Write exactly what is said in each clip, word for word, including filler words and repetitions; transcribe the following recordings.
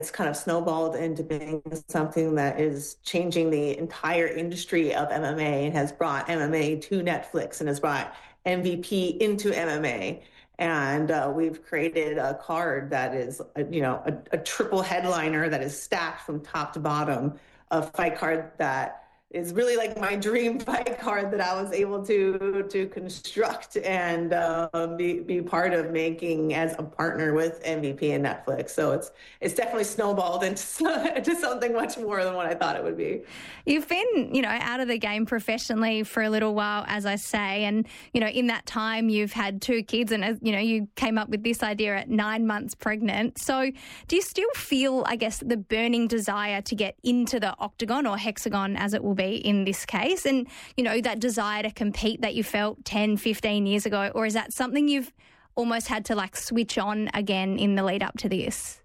it's kind of snowballed into being something that is changing the entire industry of M M A and has brought M M A to Netflix and has brought M V P into M M A. And uh, we've created a card that is, a, you know, a, a triple headliner that is stacked from top to bottom, a fight card that is really like my dream fight card that I was able to to construct and uh, be be part of making as a partner with M V P and Netflix. So it's it's definitely snowballed into, into something much more than what I thought it would be. You've been, you know, out of the game professionally for a little while, as I say, and, you know, in that time you've had two kids and, you know, you came up with this idea at nine months pregnant. So do you still feel, I guess, the burning desire to get into the octagon or hexagon, as it will be in this case, and, you know, that desire to compete that you felt ten, fifteen years ago, or is that something you've almost had to like switch on again in the lead up to this?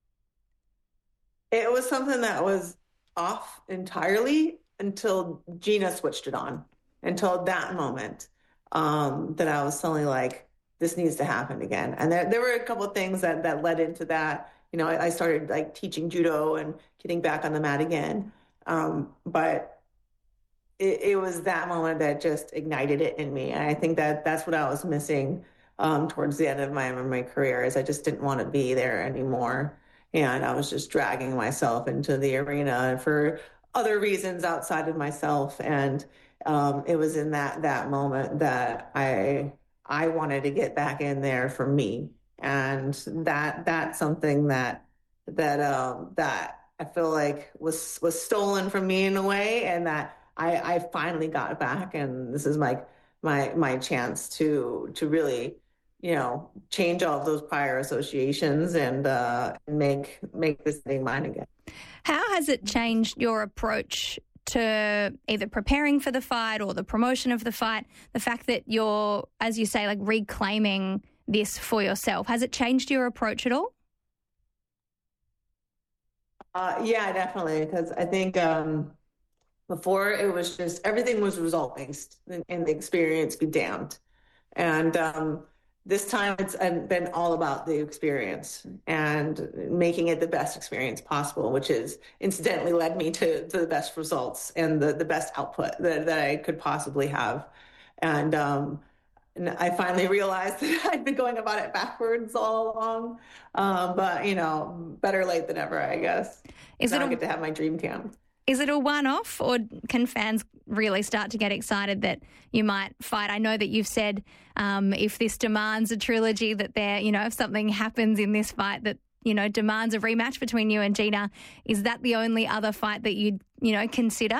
It was something that was off entirely until Gina switched it on, until that moment um, that I was suddenly like, this needs to happen again. And there, there were a couple of things that, that led into that. You know, I, I started like teaching judo and getting back on the mat again. Um, but It, it was that moment that just ignited it in me. And I think that that's what I was missing um, towards the end of my M M A career, is I just didn't want to be there anymore. And I was just dragging myself into the arena for other reasons outside of myself. And um, it was in that that moment that I I wanted to get back in there for me. And that that's something that that um, that I feel like was was stolen from me in a way, and that I, I finally got back, and this is my my my chance to to really, you know, change all of those prior associations and uh, make make this thing mine again. How has it changed your approach to either preparing for the fight or the promotion of the fight? The fact that you're, as you say, like reclaiming this for yourself, has it changed your approach at all? Uh, yeah, definitely, because I think. Um, Before, it was just everything was result based, and the experience be damned. And um, this time it's been all about the experience and making it the best experience possible, which is incidentally led me to, to the best results and the, the best output that, that I could possibly have. And, um, and I finally realized that I'd been going about it backwards all along. Um, but, you know, better late than ever, I guess. Is now it a- I get to have my dream camp. Is it a one-off, or can fans really start to get excited that you might fight? I know that you've said um, if this demands a trilogy, that there, you know, if something happens in this fight that, you know, demands a rematch between you and Gina, is that the only other fight that you'd, you know, consider?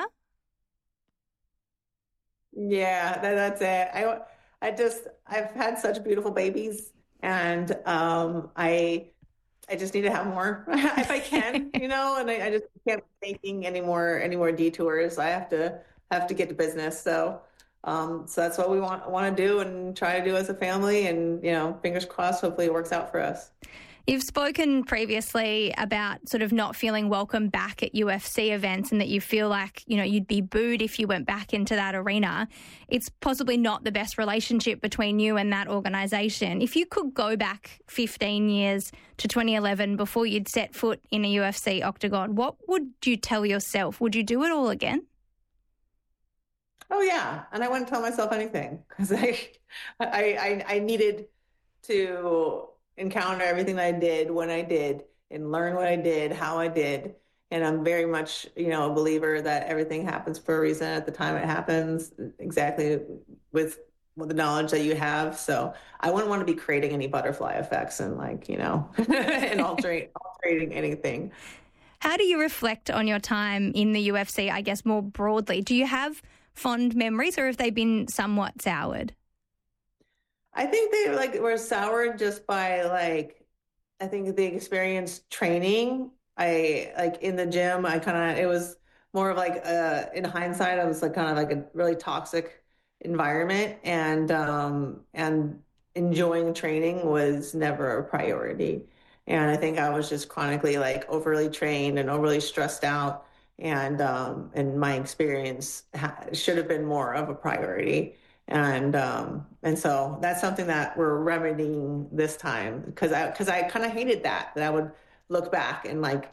Yeah, that, that's it. I, I just, I've had such beautiful babies, and um, I... I just need to have more if I can, you know, and I, I just can't be making any more any more detours. I have to have to get to business. So um, so that's what we want want to do and try to do as a family. And, you know, fingers crossed, hopefully it works out for us. You've spoken previously about sort of not feeling welcome back at U F C events, and that you feel like, you know, you'd be booed if you went back into that arena. It's possibly not the best relationship between you and that organisation. If you could go back fifteen years to twenty eleven before you'd set foot in a U F C octagon, what would you tell yourself? Would you do it all again? Oh, yeah. And I wouldn't tell myself anything, because I, I, I, I needed to encounter everything that I did when I did and learn what I did, how I did. And I'm very much, you know, a believer that everything happens for a reason at the time it happens, exactly with, with the knowledge that you have. So I wouldn't want to be creating any butterfly effects and, like, you know, and altering, altering anything. How do you reflect on your time in the U F C, I guess, more broadly? Do you have fond memories, or have they been somewhat soured? I think they like were soured just by, like, I think the experience training. I like in the gym, I kind of, it was more of like, uh, in hindsight, I was like kind of like a really toxic environment, and, um, and enjoying training was never a priority. And I think I was just chronically like overly trained and overly stressed out. And, um, and my experience ha- should have been more of a priority. And um, and so that's something that we're remedying this time, because I because I kind of hated that that I would look back and like